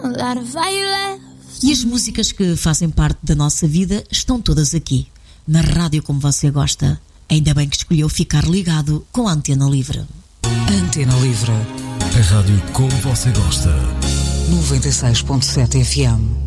E as músicas que fazem parte da nossa vida estão todas aqui, na rádio como você gosta. Ainda bem que escolheu ficar ligado com a Antena Livre. Antena Livre. A rádio como você gosta. 96.7 FM.